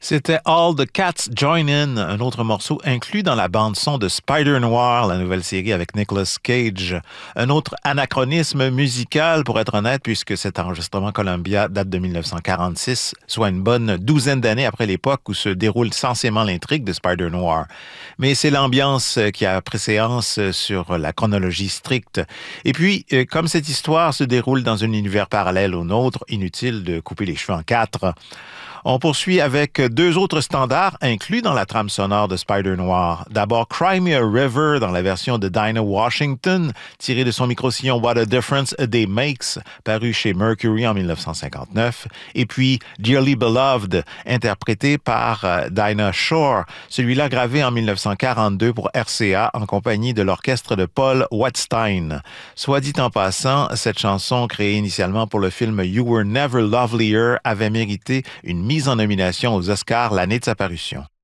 C'était All the Cats Join In, un autre morceau inclus dans la bande-son de Spider Noir, la nouvelle série avec Nicolas Cage. Un autre anachronisme musical, pour être honnête, puisque cet enregistrement Columbia date de 1946, soit une bonne douzaine d'années après l'époque où se déroule censément l'intrigue de Spider Noir. Mais c'est l'ambiance qui a préséance sur la chronologie stricte. Et puis, comme cette histoire se déroule dans un univers parallèle au nôtre, inutile de couper les cheveux en quatre. On poursuit avec deux autres standards inclus dans la trame sonore de Spider Noir. D'abord, Cry Me a River dans la version de Dinah Washington, tirée de son micro-sillon What a Difference a Day Makes, paru chez Mercury en 1959. Et puis, Dearly Beloved, interprété par Dinah Shore, celui-là gravé en 1942 pour RCA en compagnie de l'orchestre de Paul Wettstein. Soit dit en passant, cette chanson, créée initialement pour le film You Were Never Lovelier, avait mérité une mise en nomination aux Oscars l'année de sa parution.